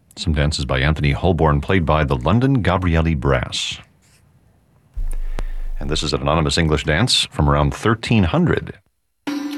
Some dances by Anthony Holborn, played by the London Gabrieli Brass. And this is an anonymous English dance from around 1300.